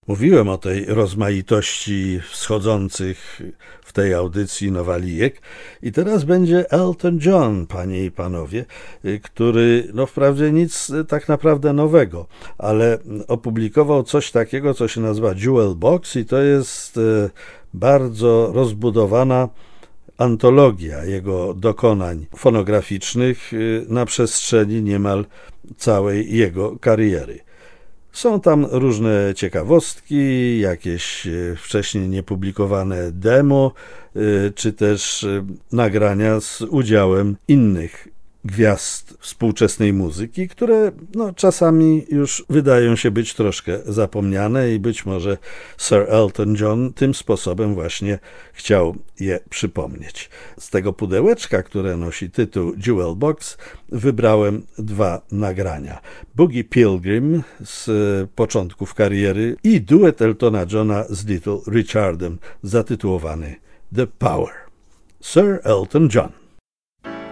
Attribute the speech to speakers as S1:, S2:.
S1: Mówiłem o tej rozmaitości wschodzących w tej audycji nowalijek i teraz będzie Elton John, panie i panowie, który wprawdzie nic tak naprawdę nowego, ale opublikował coś takiego, co się nazywa Jewel Box i to jest bardzo rozbudowana antologia jego dokonań fonograficznych na przestrzeni niemal całej jego kariery. Są tam różne ciekawostki, jakieś wcześniej niepublikowane demo, czy też nagrania z udziałem innych gwiazd współczesnej muzyki, które czasami już wydają się być troszkę zapomniane i być może Sir Elton John tym sposobem właśnie chciał je przypomnieć. Z tego pudełeczka, które nosi tytuł Jewel Box, wybrałem dwa nagrania. Boogie Pilgrim z początków kariery i duet Eltona Johna z Little Richardem zatytułowany The Power. Sir Elton John.